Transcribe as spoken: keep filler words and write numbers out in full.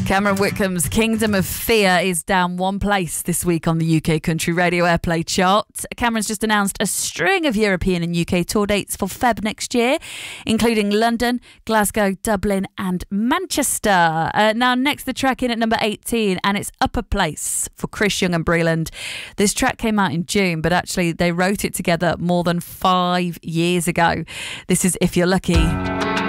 Cameron Whitcomb's Kingdom of Fear is down one place this week on the U K Country Radio Airplay chart. Cameron's just announced a string of European and U K tour dates for Feb next year, including London, Glasgow, Dublin and Manchester. Uh, now, next, the track in at number eighteen, and it's Upper Place for Chris Young and Breland. This track came out in June, but actually they wrote it together more than five years ago. This is If You're Lucky.